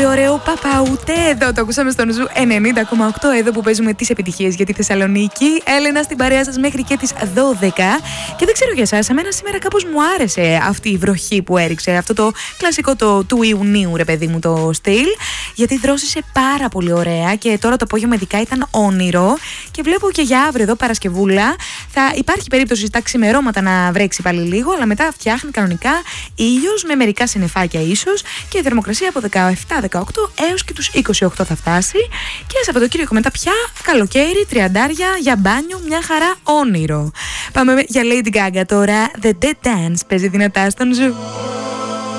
πολύ ωραίο Παπαούτε. Εδώ το ακούσαμε στον Ζου 90,8. Εδώ που παίζουμε τις επιτυχίες για τη Θεσσαλονίκη. Έλενα στην παρέα σας μέχρι και τις 12. Και δεν ξέρω για εσάς, εμένα σήμερα κάπως μου άρεσε αυτή η βροχή που έριξε. Αυτό το κλασικό του Ιουνίου, ρε παιδί μου, το στυλ. Γιατί δρόσησε πάρα πολύ ωραία. Και τώρα το απόγευμα ειδικά ήταν όνειρο. Και βλέπω και για αύριο εδώ Παρασκευούλα θα υπάρχει περίπτωση στα ξημερώματα να βρέξει πάλι λίγο. Αλλά μετά φτιάχνει κανονικά ήλιος με μερικά συννεφάκια ίσως. Και η θερμοκρασία από 17-18 έως και τους 28 θα φτάσει. Και Σαββατοκύριακο μετά πια καλοκαίρι, τριαντάρια για μπάνιο, μια χαρά όνειρο. Πάμε για Lady Gaga τώρα. The Dead Dance παίζει δυνατά στον Ζου.